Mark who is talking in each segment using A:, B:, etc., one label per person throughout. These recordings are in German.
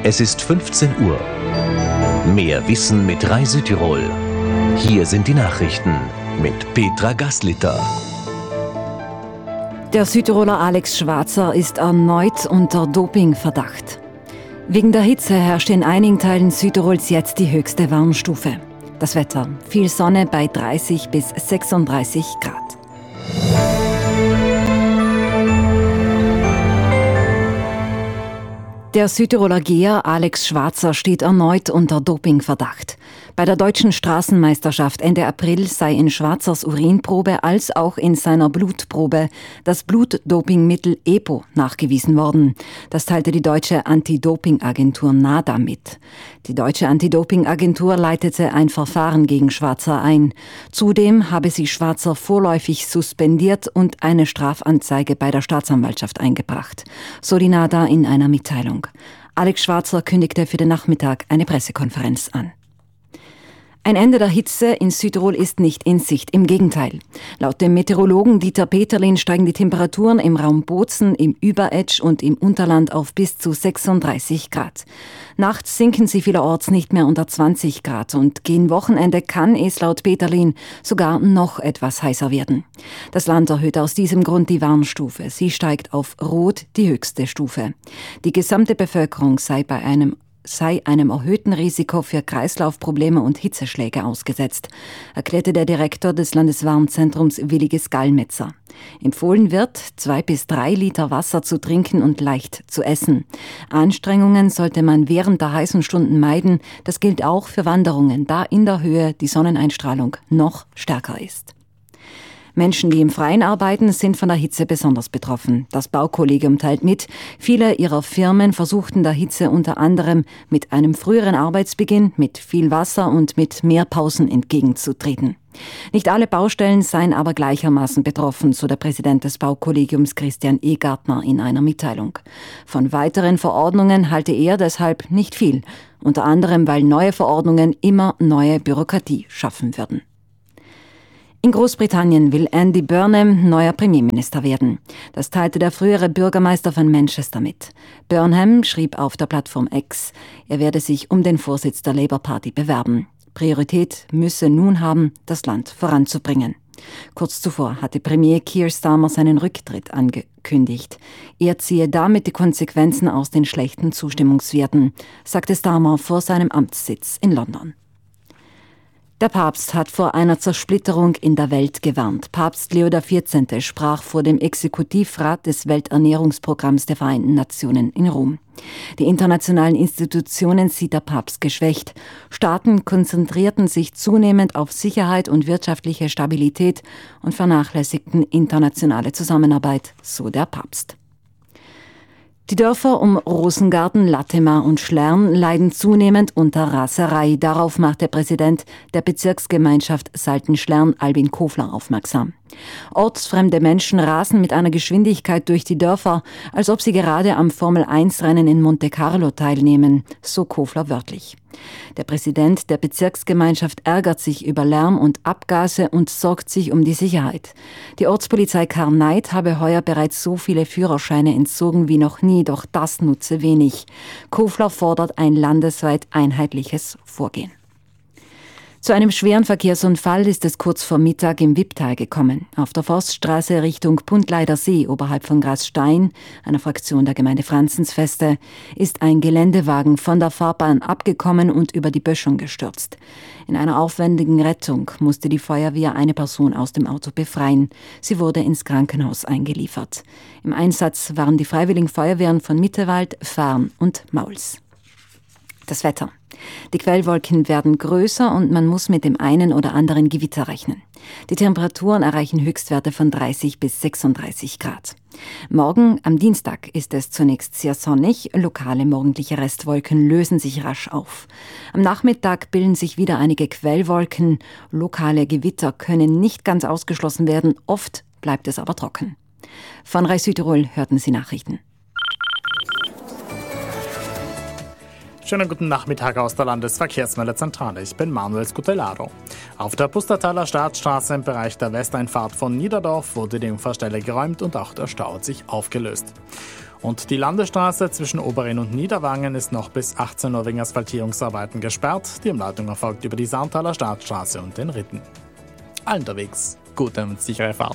A: Es ist 15 Uhr. Mehr Wissen mit Rai Südtirol. Hier sind die Nachrichten mit Petra Gaslitter.
B: Der Südtiroler Alex Schwarzer ist erneut unter Dopingverdacht. Wegen der Hitze herrscht in einigen Teilen Südtirols jetzt die höchste Warnstufe. Das Wetter: viel Sonne bei 30 bis 36 Grad. Der Südtiroler Geher Alex Schwarzer steht erneut unter Dopingverdacht. Bei der deutschen Straßenmeisterschaft Ende April sei in Schwarzers Urinprobe als auch in seiner Blutprobe das Blutdopingmittel EPO nachgewiesen worden. Das teilte die deutsche Anti-Doping-Agentur NADA mit. Die deutsche Anti-Doping-Agentur leitete ein Verfahren gegen Schwarzer ein. Zudem habe sie Schwarzer vorläufig suspendiert und eine Strafanzeige bei der Staatsanwaltschaft eingebracht, so die NADA in einer Mitteilung. Alex Schwarzer kündigte für den Nachmittag eine Pressekonferenz an. Ein Ende der Hitze in Südtirol ist nicht in Sicht, im Gegenteil. Laut dem Meteorologen Dieter Peterlin steigen die Temperaturen im Raum Bozen, im Überetsch und im Unterland auf bis zu 36 Grad. Nachts sinken sie vielerorts nicht mehr unter 20 Grad und gegen Wochenende kann es laut Peterlin sogar noch etwas heißer werden. Das Land erhöht aus diesem Grund die Warnstufe. Sie steigt auf Rot, die höchste Stufe. Die gesamte Bevölkerung sei einem erhöhten Risiko für Kreislaufprobleme und Hitzeschläge ausgesetzt, erklärte der Direktor des Landeswarnzentrums Williges Gallmetzer. Empfohlen wird, 2 bis 3 Liter Wasser zu trinken und leicht zu essen. Anstrengungen sollte man während der heißen Stunden meiden. Das gilt auch für Wanderungen, da in der Höhe die Sonneneinstrahlung noch stärker ist. Menschen, die im Freien arbeiten, sind von der Hitze besonders betroffen. Das Baukollegium teilt mit, viele ihrer Firmen versuchten der Hitze unter anderem mit einem früheren Arbeitsbeginn, mit viel Wasser und mit mehr Pausen entgegenzutreten. Nicht alle Baustellen seien aber gleichermaßen betroffen, so der Präsident des Baukollegiums Christian Egartner in einer Mitteilung. Von weiteren Verordnungen halte er deshalb nicht viel, unter anderem weil neue Verordnungen immer neue Bürokratie schaffen würden. In Großbritannien will Andy Burnham neuer Premierminister werden. Das teilte der frühere Bürgermeister von Manchester mit. Burnham schrieb auf der Plattform X, er werde sich um den Vorsitz der Labour Party bewerben. Priorität müsse nun haben, das Land voranzubringen. Kurz zuvor hatte Premier Keir Starmer seinen Rücktritt angekündigt. Er ziehe damit die Konsequenzen aus den schlechten Zustimmungswerten, sagte Starmer vor seinem Amtssitz in London. Der Papst hat vor einer Zersplitterung in der Welt gewarnt. Papst Leo XIV. Sprach vor dem Exekutivrat des Welternährungsprogramms der Vereinten Nationen in Rom. Die internationalen Institutionen sieht der Papst geschwächt. Staaten konzentrierten sich zunehmend auf Sicherheit und wirtschaftliche Stabilität und vernachlässigten internationale Zusammenarbeit, so der Papst. Die Dörfer um Rosengarten, Lattema und Schlern leiden zunehmend unter Raserei. Darauf macht der Präsident der Bezirksgemeinschaft Salten-Schlern, Albin Kofler, aufmerksam. Ortsfremde Menschen rasen mit einer Geschwindigkeit durch die Dörfer, als ob sie gerade am Formel-1-Rennen in Monte Carlo teilnehmen, so Kofler wörtlich. Der Präsident der Bezirksgemeinschaft ärgert sich über Lärm und Abgase und sorgt sich um die Sicherheit. Die Ortspolizei Karneit habe heuer bereits so viele Führerscheine entzogen wie noch nie, doch das nutze wenig. Kofler fordert ein landesweit einheitliches Vorgehen. Zu einem schweren Verkehrsunfall ist es kurz vor Mittag im Wipptal gekommen. Auf der Forststraße Richtung Puntleider See, oberhalb von Grasstein, einer Fraktion der Gemeinde Franzensfeste, ist ein Geländewagen von der Fahrbahn abgekommen und über die Böschung gestürzt. In einer aufwendigen Rettung musste die Feuerwehr eine Person aus dem Auto befreien. Sie wurde ins Krankenhaus eingeliefert. Im Einsatz waren die Freiwilligen Feuerwehren von Mittewald, Farn und Mauls. Das Wetter. Die Quellwolken werden größer und man muss mit dem einen oder anderen Gewitter rechnen. Die Temperaturen erreichen Höchstwerte von 30 bis 36 Grad. Morgen, am Dienstag, ist es zunächst sehr sonnig. Lokale morgendliche Restwolken lösen sich rasch auf. Am Nachmittag bilden sich wieder einige Quellwolken. Lokale Gewitter können nicht ganz ausgeschlossen werden. Oft bleibt es aber trocken. Von Rai Südtirol hörten Sie Nachrichten.
C: Schönen guten Nachmittag aus der Landesverkehrsmeldezentrale. Ich bin Manuel Scutellaro. Auf der Pustertaler Staatsstraße im Bereich der Westeinfahrt von Niederdorf wurde die Unfallstelle geräumt und auch der Stau hat sich aufgelöst. Und die Landesstraße zwischen Oberrhin und Niederwangen ist noch bis 18 Uhr wegen Asphaltierungsarbeiten gesperrt. Die Umleitung erfolgt über die Saartaler Staatsstraße und den Ritten. Allen unterwegs, gute und sichere Fahrt.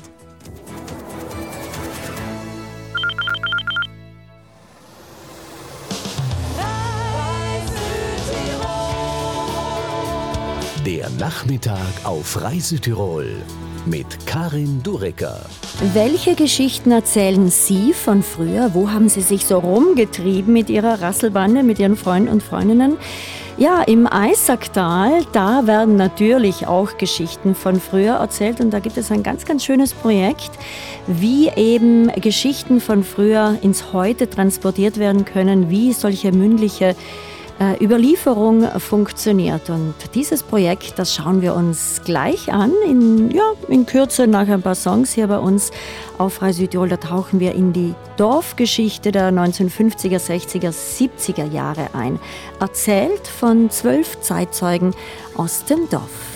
A: Der Nachmittag auf Reisetirol mit Karin Durecker.
D: Welche Geschichten erzählen Sie von früher? Wo haben Sie sich so rumgetrieben mit Ihrer Rasselbande, mit Ihren Freunden und Freundinnen? Ja, im Eisacktal, da werden natürlich auch Geschichten von früher erzählt und da gibt es ein ganz, ganz schönes Projekt, wie eben Geschichten von früher ins Heute transportiert werden können, wie solche mündliche Überlieferung funktioniert. Und dieses Projekt, das schauen wir uns gleich an, in Kürze nach ein paar Songs hier bei uns auf Radio Südtirol. Da tauchen wir in die Dorfgeschichte der 1950er, 60er, 70er Jahre ein. Erzählt von 12 Zeitzeugen aus dem Dorf.